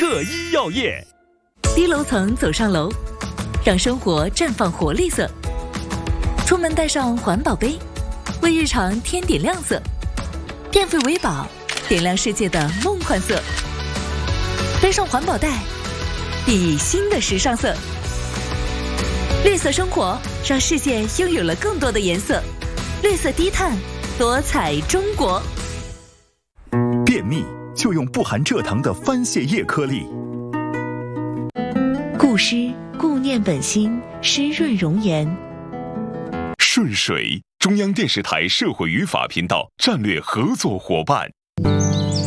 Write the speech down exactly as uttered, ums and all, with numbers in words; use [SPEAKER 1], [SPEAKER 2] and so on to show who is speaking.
[SPEAKER 1] 特医药业。
[SPEAKER 2] 低楼层走上楼，让生活绽放活力色。出门带上环保杯，为日常添点亮色。电费维保，点亮世界的梦幻色。背上环保袋，熠熠新的时尚色。绿色生活，让世界拥有了更多的颜色。绿色低碳，多彩中国。
[SPEAKER 1] 便秘就用不含蔗糖的番泻叶颗粒。
[SPEAKER 3] 固湿固念本心，湿润容颜。
[SPEAKER 1] 顺水，中央电视台社会语法频道战略合作伙伴。